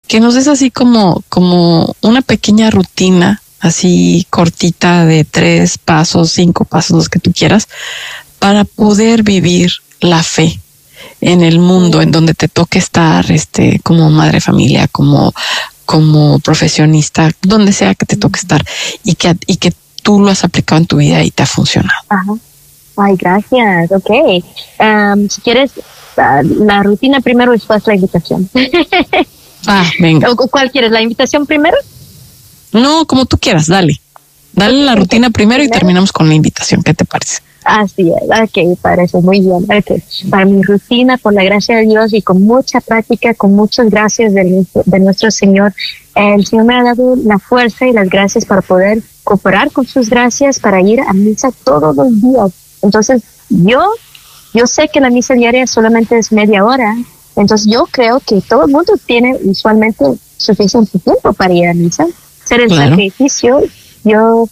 que nos des así como una pequeña rutina, así cortita de 3 pasos, 5 pasos, los que tú quieras, para poder vivir la fe en el mundo en donde te toque estar, como madre de familia, como profesionista, donde sea que te toque estar, y que tú lo has aplicado en tu vida y te ha funcionado. Ajá. Ay, gracias. Okay. Si quieres la rutina primero y después la invitación. Venga. ¿Cuál quieres? ¿La invitación primero? No, como tú quieras, dale. Dale la rutina primero y terminamos con la invitación. ¿Qué te parece? Así es, ok, parece muy bien. Okay. Para mi rutina, por la gracia de Dios y con mucha práctica, con muchas gracias de nuestro Señor, el Señor me ha dado la fuerza y las gracias para poder cooperar con sus gracias, para ir a misa todos los días. Entonces, yo sé que la misa diaria solamente es media hora, entonces yo creo que todo el mundo tiene usualmente suficiente tiempo para ir a misa, hacer el sacrificio. Yo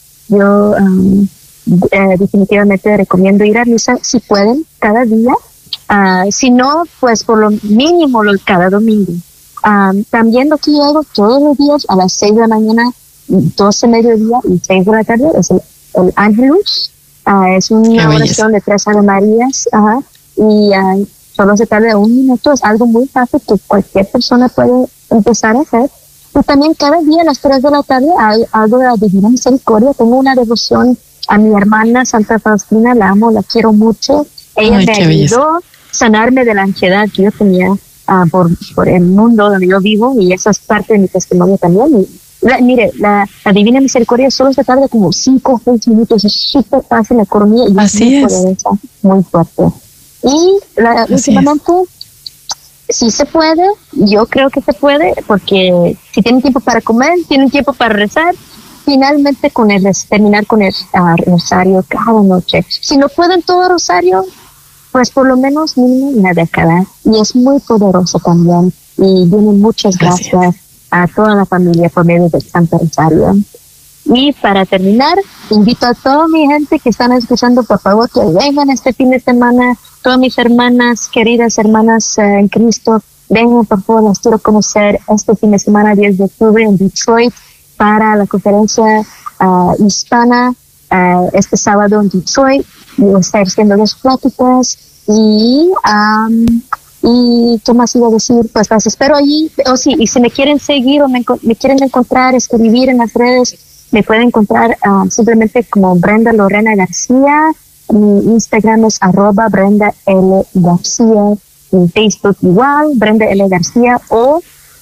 definitivamente recomiendo ir a misa si pueden cada día, si no, pues por lo mínimo cada domingo. También lo que yo hago todos los días a las 6 de la mañana, 12 de mediodía y 6 de la tarde es el Ángelus. Es una oración de 3 Ave Marías, y solo se tarda 1 minuto. Es algo muy fácil que cualquier persona puede empezar a hacer. Y también cada día a las 3 de la tarde hago la Divina Misericordia. Tengo una devoción a mi hermana Santa Faustina, la amo, la quiero mucho. Ella me ayudó a sanarme de la ansiedad que yo tenía por el mundo donde yo vivo, y eso es parte de mi testimonio también. Mire, la Divina Misericordia solo se tarda como 5 o 6 minutos, es súper fácil la economía y así es muy fuerte. Y últimamente, si se puede, yo creo que se puede, porque si tienen tiempo para comer, tienen tiempo para rezar, finalmente terminar con el rosario cada noche. Si no pueden todo rosario, pues por lo menos mínimo una década, y es muy poderoso también, y vienen muchas gracias a toda la familia por medio del Santo Rosario. Y para terminar, invito a toda mi gente que están escuchando, por favor, que vengan este fin de semana, todas mis hermanas, queridas hermanas en Cristo, vengan, por favor, las quiero conocer este fin de semana, 10 de octubre, en Detroit, para la conferencia hispana, este sábado en Detroit. Voy a estar haciendo 2 pláticas, y ¿qué más iba a decir? Pues las espero allí. Y si me quieren seguir o me quieren encontrar, escribir en las redes, me pueden encontrar simplemente como Brenda Lorena García. Mi Instagram es @Brenda L. García. En Facebook igual, Brenda L. García, o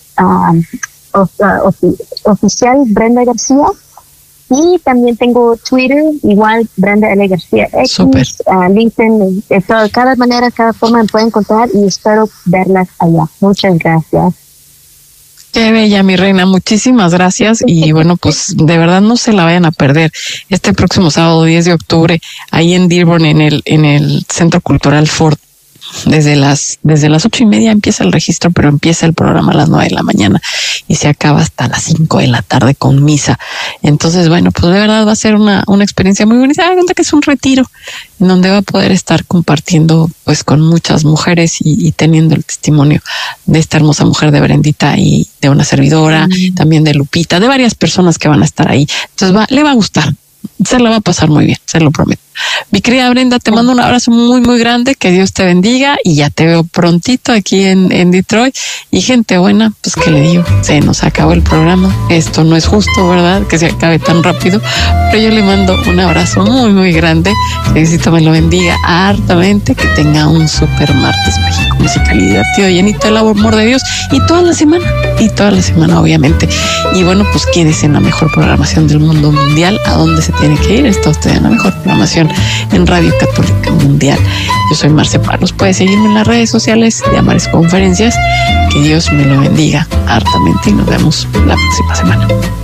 oficial Brenda García. Y también tengo Twitter, igual Brenda L. García X, LinkedIn, de cada manera, cada forma me pueden encontrar, y espero verlas allá. Muchas gracias. Qué bella, mi reina, muchísimas gracias. Y bueno, pues de verdad no se la vayan a perder este próximo sábado 10 de octubre, ahí en Dearborn, en el Centro Cultural Ford. Desde las 8:30 empieza el registro, pero empieza el programa a las 9 de la mañana y se acaba hasta las 5 de la tarde con misa. Entonces, bueno, pues de verdad va a ser una experiencia muy bonita. Cuenta que es un retiro en donde va a poder estar compartiendo pues con muchas mujeres y teniendo el testimonio de esta hermosa mujer, de Brendita, y de una servidora, también de Lupita, de varias personas que van a estar ahí. Entonces le va a gustar. Se la va a pasar muy bien, se lo prometo. Mi querida Brenda, te mando un abrazo muy, muy grande, que Dios te bendiga, y ya te veo prontito aquí en Detroit. Y gente buena, pues que le digo, se nos acabó el programa. Esto no es justo, ¿verdad? Que se acabe tan rápido, pero yo le mando un abrazo muy, muy grande. Que Diosito me lo bendiga hartamente, que tenga un súper martes mágico, musical y divertido, llenito del amor de Dios, y toda la semana, obviamente. Y bueno, pues quédese en la mejor programación del mundo mundial. ¿A dónde se tiene que ir? Está usted en la mejor programación en Radio Católica Mundial. Yo soy Marce Parros. Puede seguirme en las redes sociales de Amares Conferencias. Que Dios me lo bendiga hartamente, y nos vemos la próxima semana.